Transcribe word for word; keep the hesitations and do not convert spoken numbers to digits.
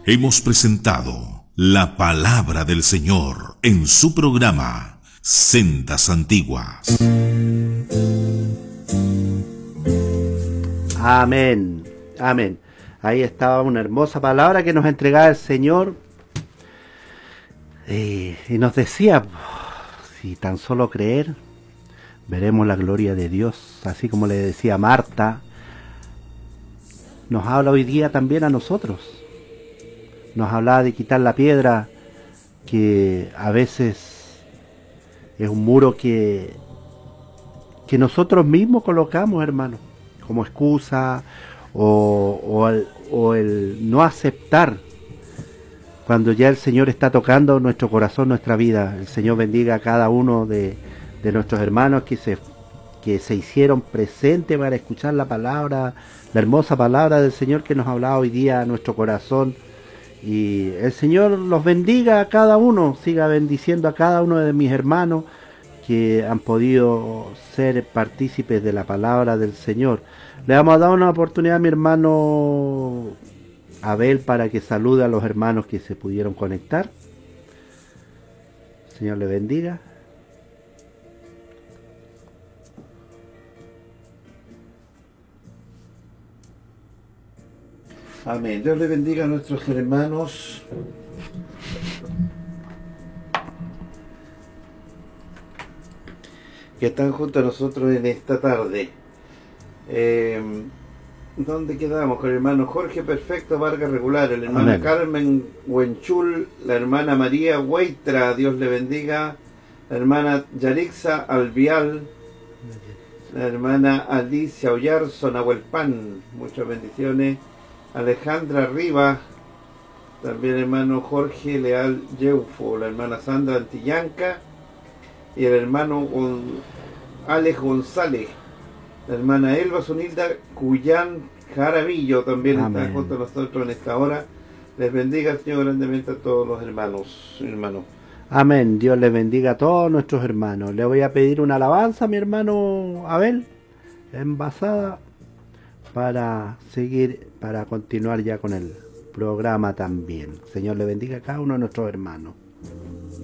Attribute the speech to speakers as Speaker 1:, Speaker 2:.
Speaker 1: Hemos presentado la palabra del Señor en su programa Sendas Antiguas.
Speaker 2: Amén, amén. Ahí estaba una hermosa palabra que nos entregaba el Señor eh, y nos decía, si tan solo creer, veremos la gloria de Dios. Así como le decía Marta, nos habla hoy día también a nosotros. Nos hablaba de quitar la piedra, que a veces es un muro que, que nosotros mismos colocamos, hermano, como excusa, o, o, el, o el no aceptar cuando ya el Señor está tocando nuestro corazón, nuestra vida. El Señor bendiga a cada uno de, de nuestros hermanos que se, que se hicieron presentes para escuchar la palabra, la hermosa palabra del Señor que nos hablaba hoy día a nuestro corazón. Y el Señor los bendiga a cada uno, siga bendiciendo a cada uno de mis hermanos que han podido ser partícipes de la palabra del Señor. Le vamos a dar una oportunidad a mi hermano Abel para que salude a los hermanos que se pudieron conectar. El Señor le bendiga.
Speaker 3: Amén. Dios le bendiga a nuestros hermanos. Que están junto a nosotros en esta tarde. Eh, ¿Dónde quedamos? Con el hermano Jorge Perfecto Vargas Regular, el hermano Amén. Carmen Huenchul, la hermana María Hueitra, Dios le bendiga, la hermana Yarixa Albial, la hermana Alicia Ollarzo Nahuelpan, muchas bendiciones. Alejandra Rivas, también el hermano Jorge Leal Yeufo, la hermana Sandra Antillanca y el hermano Gon Alex González, la hermana Elba Sonilda Cuyán Jaramillo también Amén. Está junto a nosotros en esta hora. Les bendiga el Señor grandemente a todos los hermanos, hermanos.
Speaker 2: Amén. Dios les bendiga a todos nuestros hermanos. Le voy a pedir una alabanza a mi hermano Abel, envasada, para seguir, para continuar ya con el programa también. Señor le bendiga a cada uno de nuestros hermanos.